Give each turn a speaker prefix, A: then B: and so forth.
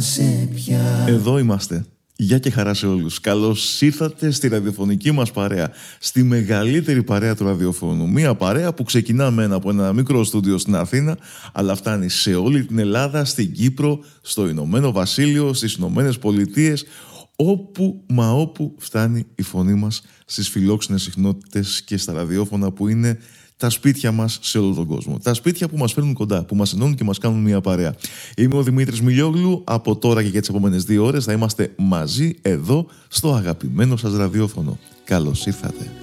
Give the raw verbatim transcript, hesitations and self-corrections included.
A: θυμάσαι πια.
B: Εδώ είμαστε. Γεια και χαρά σε όλους. Καλώς ήρθατε στη ραδιοφωνική μας παρέα. Στη μεγαλύτερη παρέα του ραδιοφώνου. Μία παρέα που ξεκινάμε από ένα μικρό στούντιο στην Αθήνα, αλλά φτάνει σε όλη την Ελλάδα, στην Κύπρο, στο Ηνωμένο Βασίλειο, στις Ηνωμένες Πολιτείες, όπου μα όπου φτάνει η φωνή μας στις φιλόξενες συχνότητες και στα ραδιόφωνα που είναι τα σπίτια μας σε όλο τον κόσμο. Τα σπίτια που μας φέρνουν κοντά, που μας ενώνουν και μας κάνουν μια παρέα. Είμαι ο Δημήτρης Μιλιόγλου. Από τώρα και για τις επόμενες δύο ώρες θα είμαστε μαζί εδώ στο αγαπημένο σας ραδιόφωνο. Καλώς ήρθατε.